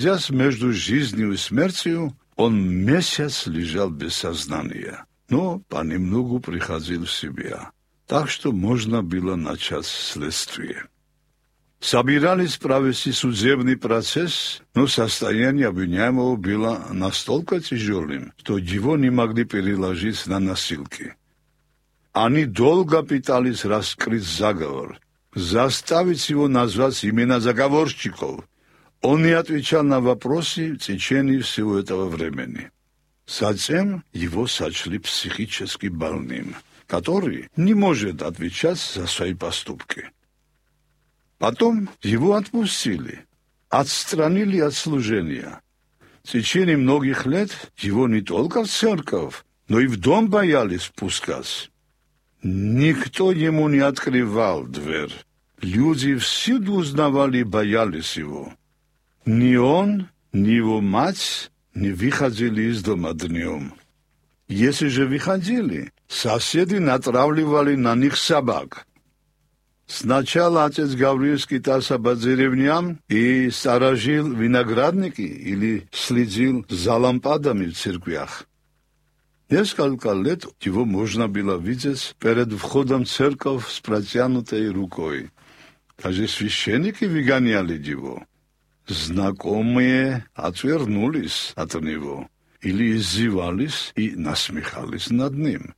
Находясь между жизнью и смертью, он месяц лежал без сознания, но понемногу приходил в себя, так что можно было начать следствие. Собирались провести судебный процесс, но состояние обвиняемого было настолько тяжелым, что его не могли переложить на носилки. Они долго пытались раскрыть заговор, заставить его назвать имена заговорщиков. Он не отвечал на вопросы в течение всего этого времени. Затем его сочли психически больным, который не может отвечать за свои поступки. Потом его отпустили, отстранили от служения. В течение многих лет его не только в церковь, но и в дом боялись пускать. Никто ему не открывал дверь. Люди всюду узнавали и боялись его. Ни он, ни его мать не выходили из дома днем. Если же выходили, соседи натравливали на них собак. Сначала отец Гавриил скитался по деревням и сторожил виноградники или следил за лампадами в церквях. Несколько лет его можно было видеть перед входом в церковь с протянутой рукой. Даже священники выгоняли его. Знакомые отвернулись от него или издевались и насмехались над ним.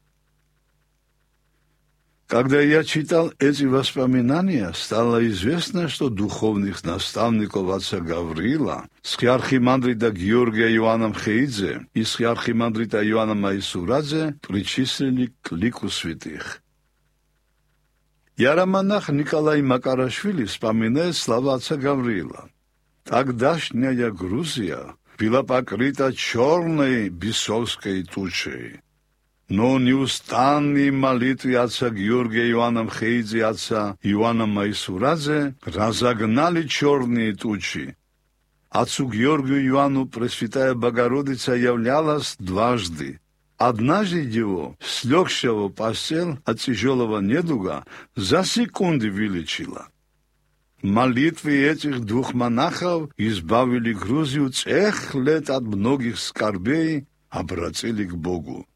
Когда я читал эти воспоминания, стало известно, что духовных наставников отца Гавриила, схиархимандрита Георгия Иоанна Мхеидзе и схиархимандрита Иоанна Майсурадзе причислили к лику святых. Иеромонах Николай Макарашвили вспоминает слова отца Гавриила. Тогдашняя Грузия была покрыта черной бесовской тучей. Но неустанные молитвы отца Георгия Иоанна Мхеидзе и отца Иоанна Майсурадзе разогнали черные тучи. Отцу Георгию Иоанну Пресвятая Богородица являлась дважды. Однажды его, слегшего в постель от тяжелого недуга, за секунды вылечила. Молитвы этих двух монахов избавили Грузию целых лет от многих скорбей, обратили к Богу.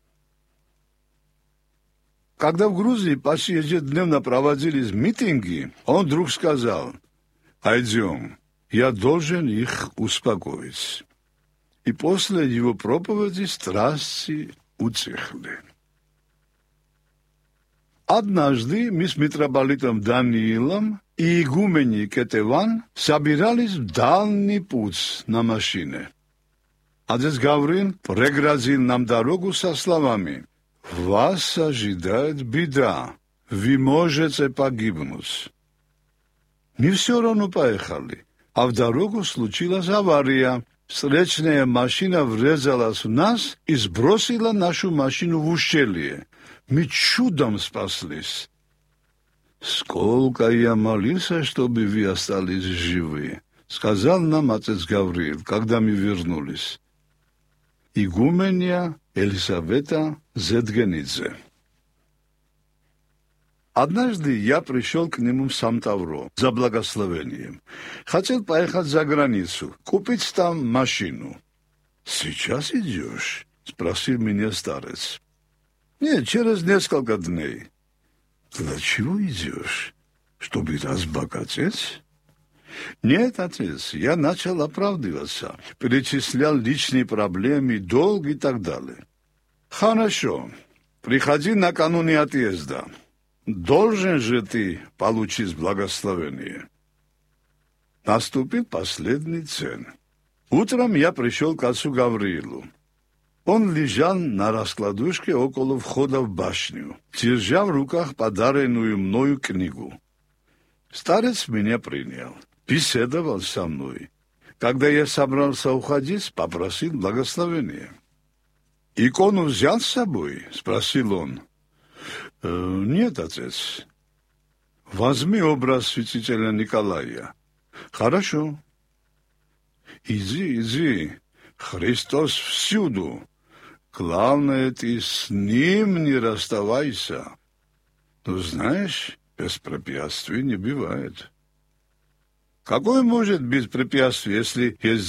Когда в Грузии почти ежедневно проводились митинги, он вдруг сказал: «Пойдем, я должен их успокоить». И после его проповеди страсти утихли. Однажды мы с митрополитом Даниилом и игуменей Кетеван собирались в дальний путь на машине. Отец Гавриил преградил нам дорогу со словами: «Вас ожидает беда, вы можете погибнуть». Мы все равно поехали, а в дорогу случилась авария. Встречная машина врезалась в нас и сбросила нашу машину в ущелье. Мы чудом спаслись. «Сколько я молился, чтобы вы остались живы», — сказал нам отец Гавриил, когда мы вернулись. Игуменья Елисавета Зедгенидзе. Однажды я пришел к нему в Сам-Тавро за благословением. Хотел поехать за границу, купить там машину. «Сейчас идешь?» — спросил меня старец. «Нет, через несколько дней». «Для чего идешь? Чтобы разбогатеть?» «Нет, отец, я начал оправдываться, перечислял личные проблемы, долг и так далее». «Хорошо, приходи накануне отъезда. Должен же ты получить благословение». Наступил последний день. Утром я пришел к отцу Гавриилу. Он лежал на раскладушке около входа в башню, держа в руках подаренную мною книгу. Старец меня принял, беседовал со мной. Когда я собрался уходить, попросил благословения. «Икону взял с собой?» — спросил он. «Нет, отец». «Возьми образ святителя Николая». «Хорошо». «Иди, Христос всюду. Главное, ты с ним не расставайся. Но знаешь, без препятствий не бывает». Какое может быть препятствие, если есть